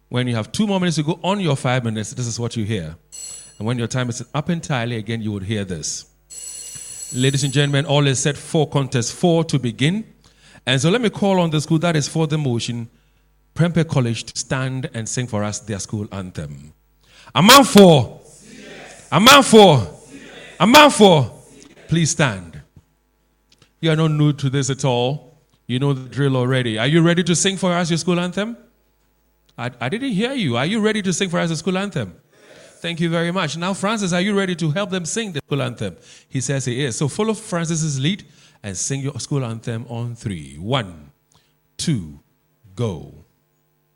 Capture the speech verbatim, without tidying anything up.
When you have two more minutes to go on your five minutes, this is what you hear. And when your time is up entirely, again, you would hear this. Ladies and gentlemen, all is set for contest four to begin. And so let me call on the school that is for the motion, Prempeh College, to stand and sing for us their school anthem. A man for. A man for. A man for. Please stand. You are not new to this at all. You know the drill already. Are you ready to sing for us your school anthem? I, I didn't hear you. Are you ready to sing for us the school anthem? Yes. Thank you very much. Now, Francis, are you ready to help them sing the school anthem? He says he is. So follow Francis's lead and sing your school anthem on three. One, two, go.